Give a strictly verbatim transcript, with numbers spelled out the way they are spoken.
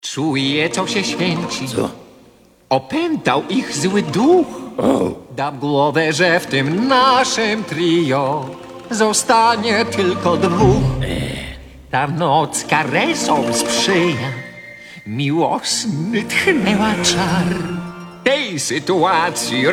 Czuję, co się święci. Co? Opętał ich zły duch. O, Dam głowę, że w tym naszym trio zostanie tylko dwóch. Ta noc karesom sprzyja, miłosny tchnęła czar. Tej sytuacji